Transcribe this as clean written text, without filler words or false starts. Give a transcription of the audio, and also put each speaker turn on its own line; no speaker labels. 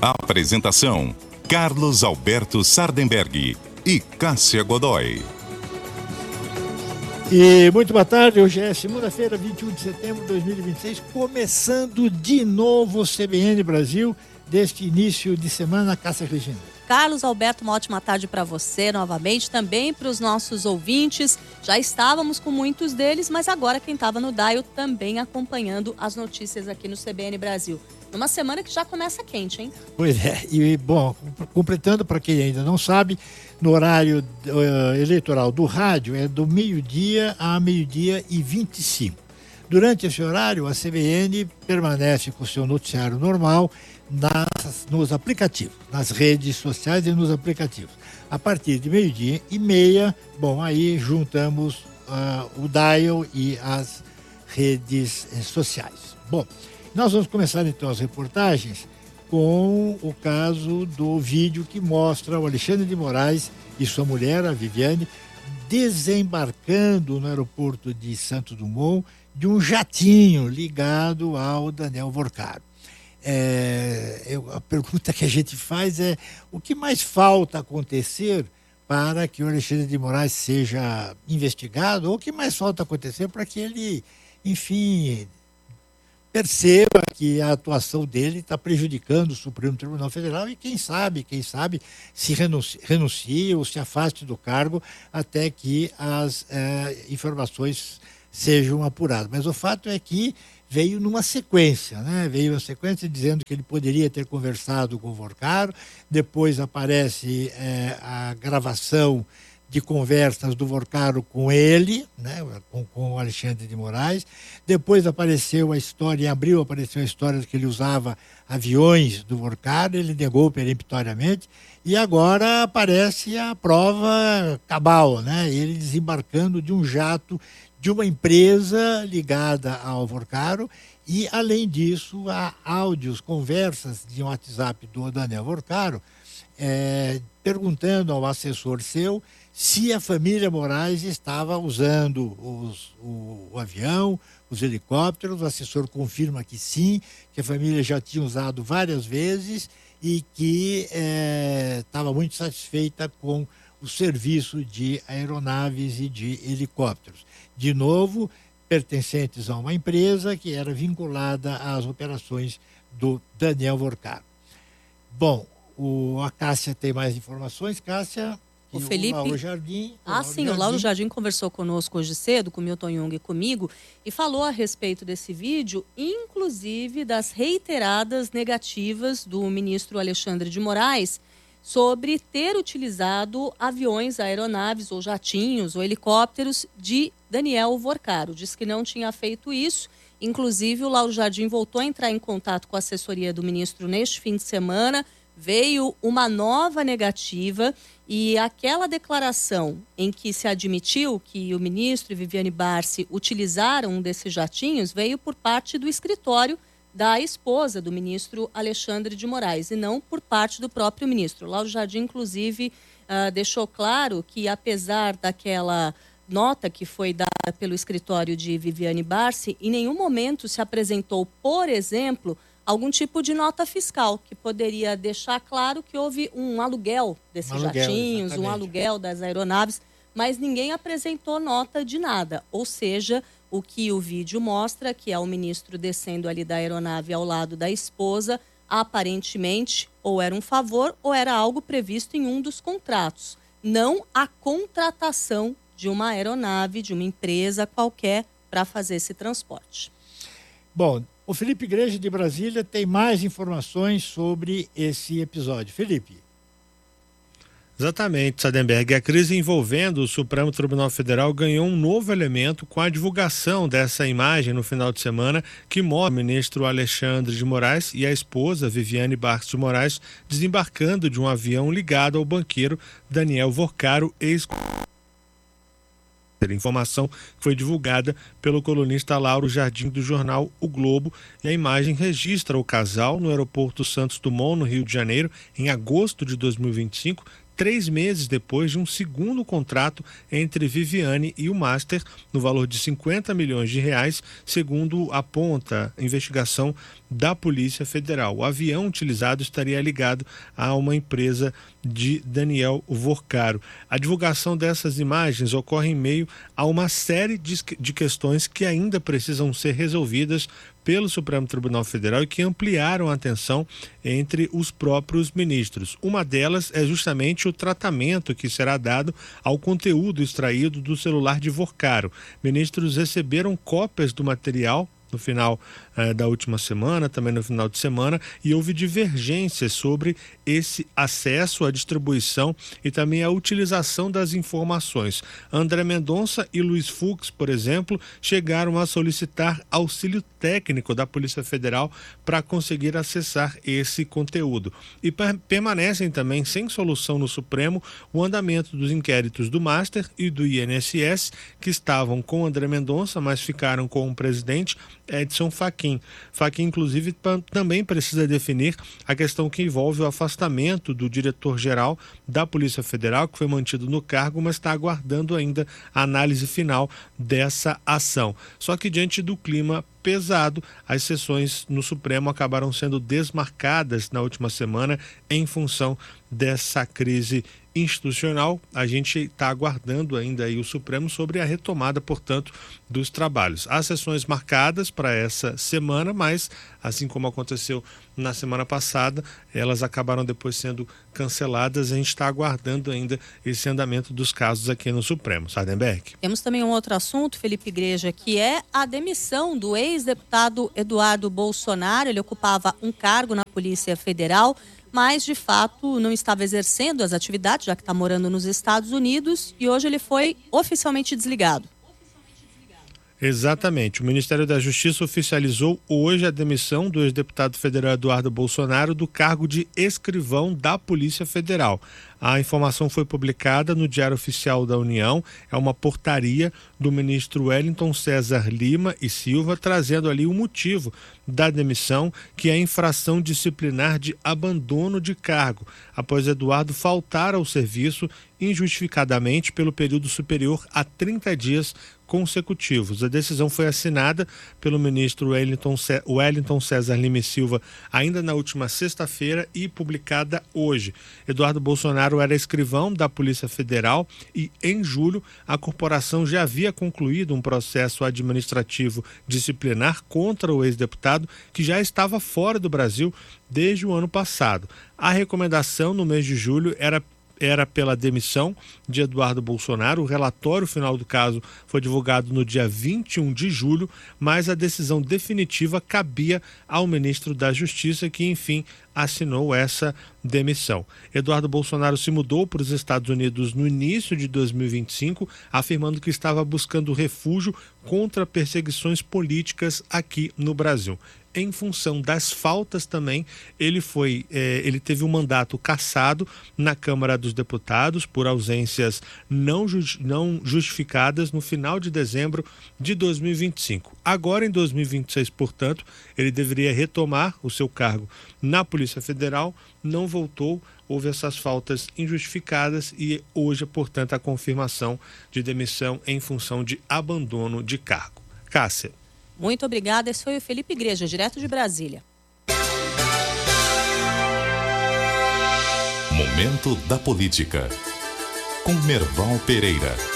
Apresentação: Carlos Alberto Sardenberg e Cássia Godoy.
E muito boa tarde, hoje é segunda-feira, 21 de setembro de 2026, começando de novo o CBN Brasil, deste início de semana. Cássia Regina.
Carlos Alberto, uma ótima tarde para você novamente, também para os nossos ouvintes. Já estávamos com muitos deles, mas agora quem estava no dial também acompanhando as notícias aqui no CBN Brasil. Numa semana que já começa quente, hein?
Pois é, e bom, completando para quem ainda não sabe, no horário eleitoral do rádio é do meio-dia a meio-dia e 25. Durante esse horário, a CBN permanece com o seu noticiário normal nos aplicativos, nas redes sociais e nos aplicativos. A partir de meio-dia e meia, bom, aí juntamos o dial e as redes sociais. Bom, nós vamos começar então as reportagens com o caso do vídeo que mostra o Alexandre de Moraes e sua mulher, a Viviane, desembarcando no aeroporto de Santos Dumont de um jatinho ligado ao Daniel Vorcaro. A pergunta que a gente faz é: o que mais falta acontecer para que o Alexandre de Moraes seja investigado, ou o que mais falta acontecer para que ele, enfim, perceba que a atuação dele está prejudicando o Supremo Tribunal Federal e quem sabe se renuncie ou se afaste do cargo até que as informações sejam apuradas. Mas o fato é que veio numa sequência, né? Veio uma sequência dizendo que ele poderia ter conversado com o Vorcaro, depois aparece a gravação de conversas do Vorcaro com ele, né, com o Alexandre de Moraes. Depois apareceu a história, em abril apareceu a história de que ele usava aviões do Vorcaro, ele negou peremptoriamente, e agora aparece a prova cabal, né, ele desembarcando de um jato de uma empresa ligada ao Vorcaro, e além disso há áudios, conversas de WhatsApp do Daniel Vorcaro, perguntando ao assessor seu se a família Moraes estava usando o avião, os helicópteros. O assessor confirma que sim, que a família já tinha usado várias vezes e que estava muito satisfeita com o serviço de aeronaves e de helicópteros. De novo, pertencentes a uma empresa que era vinculada às operações do Daniel Vorcaro. Bom, a Cássia tem mais informações. Cássia...
O Felipe...
O Lauro Jardim.
O Lauro Jardim conversou conosco hoje cedo, com o Milton Jung e comigo, e falou a respeito desse vídeo, inclusive das reiteradas negativas do ministro Alexandre de Moraes sobre ter utilizado aviões, aeronaves ou jatinhos ou helicópteros de Daniel Vorcaro. Diz que não tinha feito isso. Inclusive, o Lauro Jardim voltou a entrar em contato com a assessoria do ministro neste fim de semana. Veio uma nova negativa e aquela declaração em que se admitiu que o ministro e Viviane Barsi utilizaram um desses jatinhos veio por parte do escritório da esposa do ministro Alexandre de Moraes e não por parte do próprio ministro. Lauro Jardim, inclusive, deixou claro que, apesar daquela nota que foi dada pelo escritório de Viviane Barsi, em nenhum momento se apresentou, por exemplo, algum tipo de nota fiscal que poderia deixar claro que houve um aluguel desses jatinhos, exatamente, um aluguel das aeronaves, mas ninguém apresentou nota de nada. Ou seja, o que o vídeo mostra, que é o ministro descendo ali da aeronave ao lado da esposa, aparentemente ou era um favor ou era algo previsto em um dos contratos, não a contratação de uma aeronave, de uma empresa qualquer para fazer esse transporte.
Bom, o Felipe Igreja de Brasília tem mais informações sobre esse episódio. Felipe.
Exatamente, Sardenberg. A crise envolvendo o Supremo Tribunal Federal ganhou um novo elemento com a divulgação dessa imagem no final de semana que mostra o ministro Alexandre de Moraes e a esposa Viviane Barsi de Moraes desembarcando de um avião ligado ao banqueiro Daniel Vorcaro, informação que foi divulgada pelo colunista Lauro Jardim do jornal O Globo, e a imagem registra o casal no aeroporto Santos Dumont, no Rio de Janeiro, em agosto de 2025, 3 meses depois de um segundo contrato entre Viviane e o Master, no valor de R$50 milhões, segundo aponta a investigação da Polícia Federal. O avião utilizado estaria ligado a uma empresa de Daniel Vorcaro. A divulgação dessas imagens ocorre em meio a uma série de questões que ainda precisam ser resolvidas pelo Supremo Tribunal Federal e que ampliaram a tensão entre os próprios ministros. Uma delas é justamente o tratamento que será dado ao conteúdo extraído do celular de Vorcaro. Ministros receberam cópias do material no final da última semana, também no final de semana, e houve divergências sobre esse acesso à distribuição e também a utilização das informações. André Mendonça e Luiz Fux, por exemplo, chegaram a solicitar auxílio técnico da Polícia Federal para conseguir acessar esse conteúdo. E permanecem também sem solução no Supremo o andamento dos inquéritos do Master e do INSS, que estavam com André Mendonça, mas ficaram com o presidente Edson Fachin. Fachin, inclusive, também precisa definir a questão que envolve o afastamento do diretor-geral da Polícia Federal, que foi mantido no cargo, mas está aguardando ainda a análise final dessa ação. Só que diante do clima pesado, as sessões no Supremo acabaram sendo desmarcadas na última semana em função dessa crise institucional. A gente está aguardando ainda aí o Supremo sobre a retomada, portanto, dos trabalhos. Há sessões marcadas para essa semana, mas, assim como aconteceu na semana passada, elas acabaram depois sendo canceladas. A gente está aguardando ainda esse andamento dos casos aqui no Supremo. Sardenberg.
Temos também um outro assunto, Felipe Igreja, que é a demissão do ex-deputado Eduardo Bolsonaro. Ele ocupava um cargo na Polícia Federal, mas de fato não estava exercendo as atividades, já que está morando nos Estados Unidos, e hoje ele foi oficialmente desligado.
Exatamente. O Ministério da Justiça oficializou hoje a demissão do ex-deputado federal Eduardo Bolsonaro do cargo de escrivão da Polícia Federal. A informação foi publicada no Diário Oficial da União. É uma portaria do ministro Wellington César Lima e Silva, trazendo ali o motivo da demissão, que é a infração disciplinar de abandono de cargo, após Eduardo faltar ao serviço injustificadamente pelo período superior a 30 dias consecutivos. A decisão foi assinada pelo ministro Wellington César Lima e Silva ainda na última sexta-feira e publicada hoje. Eduardo Bolsonaro era escrivão da Polícia Federal e, em julho, a corporação já havia concluído um processo administrativo disciplinar contra o ex-deputado, que já estava fora do Brasil desde o ano passado. A recomendação no mês de julho era pela demissão de Eduardo Bolsonaro. O relatório final do caso foi divulgado no dia 21 de julho, mas a decisão definitiva cabia ao ministro da Justiça, que, enfim, assinou essa demissão. Eduardo Bolsonaro se mudou para os Estados Unidos no início de 2025, afirmando que estava buscando refúgio contra perseguições políticas aqui no Brasil. Em função das faltas também, ele teve um mandato cassado na Câmara dos Deputados por ausências não justificadas no final de dezembro de 2025. Agora, em 2026, portanto, ele deveria retomar o seu cargo na Polícia Federal, não voltou, houve essas faltas injustificadas e hoje, portanto, a confirmação de demissão em função de abandono de cargo. Cássia.
Muito obrigada. Esse foi o Felipe Igreja, direto de Brasília.
Momento da Política, com Merval Pereira.